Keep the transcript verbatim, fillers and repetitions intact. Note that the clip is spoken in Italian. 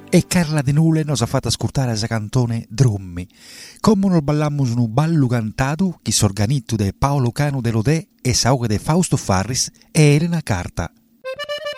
E Carla De Nule nos ha fatto ascoltare sa cantone Drommi. Come non ballammus un ballo cantato che s'organizza de Paolo Cano de Lodè e sa de Fausto Farris e Elena Carta.